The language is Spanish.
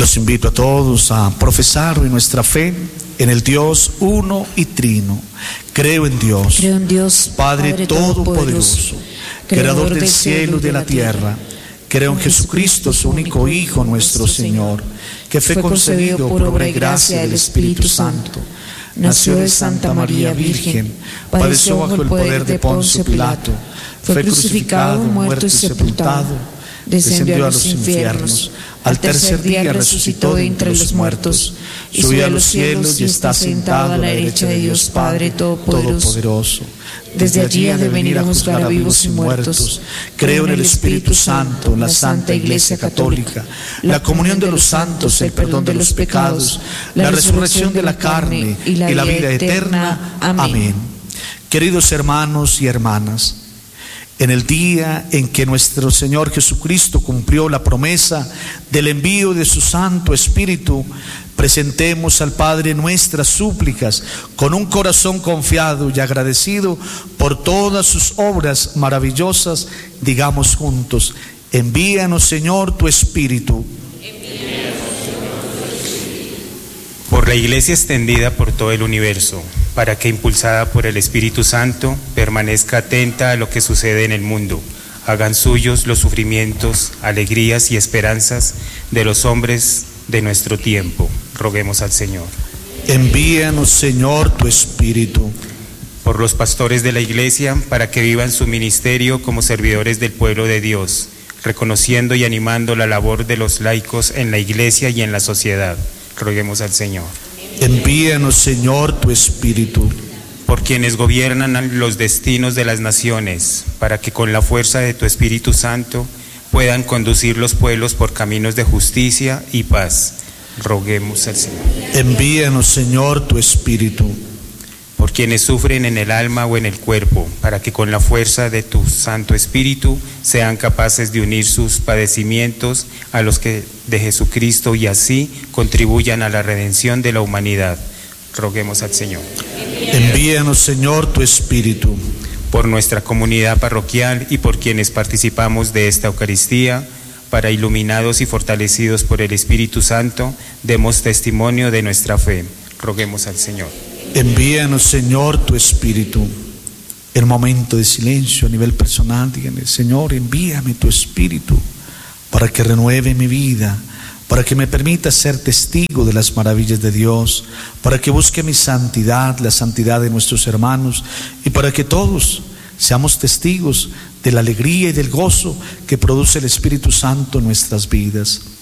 Los invito a todos a profesar hoy nuestra fe en el Dios uno y trino. Creo en Dios, Padre Todopoderoso, Creador del cielo y de la tierra. Creo en Jesucristo, su único Hijo, nuestro Señor, que fue concebido por obra y gracia del Espíritu Santo. Nació de Santa María Virgen, padeció bajo el poder de Poncio Pilato, fue crucificado, muerto y sepultado, descendió a los infiernos, al tercer día resucitó de entre los muertos, subió a los cielos y está sentado a la derecha de Dios Padre Todopoderoso. Desde allí ha de venir a juzgar a vivos y muertos. Creo en el Espíritu Santo, en la Santa Iglesia Católica, la comunión de los santos, el perdón de los pecados, la resurrección de la carne y la vida eterna. Amén. Queridos hermanos y hermanas, en el día en que nuestro Señor Jesucristo cumplió la promesa del envío de su Santo Espíritu, presentemos al Padre nuestras súplicas con un corazón confiado y agradecido por todas sus obras maravillosas. Digamos juntos: envíanos, Señor, tu Espíritu. Por la Iglesia extendida por todo el universo, para que, impulsada por el Espíritu Santo, permanezca atenta a lo que sucede en el mundo, hagan suyos los sufrimientos, alegrías y esperanzas de los hombres de nuestro tiempo. Roguemos al Señor. Envíanos, Señor, tu Espíritu. Por los pastores de la Iglesia, para que vivan su ministerio como servidores del pueblo de Dios, reconociendo y animando la labor de los laicos en la Iglesia y en la sociedad. Roguemos al Señor. Envíanos, Señor, tu Espíritu. Por quienes gobiernan los destinos de las naciones, para que con la fuerza de tu Espíritu Santo puedan conducir los pueblos por caminos de justicia y paz. Roguemos al Señor. Envíanos, Señor, tu Espíritu. Por quienes sufren en el alma o en el cuerpo, para que con la fuerza de tu Santo Espíritu sean capaces de unir sus padecimientos a los que de Jesucristo y así contribuyan a la redención de la humanidad. Roguemos al Señor. Envíanos, Señor, tu Espíritu. Por nuestra comunidad parroquial y por quienes participamos de esta Eucaristía, para iluminados y fortalecidos por el Espíritu Santo, demos testimonio de nuestra fe. Roguemos al Señor. Envíanos, Señor, tu Espíritu. En momento de silencio a nivel personal, díganle: Señor, envíame tu Espíritu para que renueve mi vida, para que me permita ser testigo de las maravillas de Dios, para que busque mi santidad, la santidad de nuestros hermanos, y para que todos seamos testigos de la alegría y del gozo que produce el Espíritu Santo en nuestras vidas.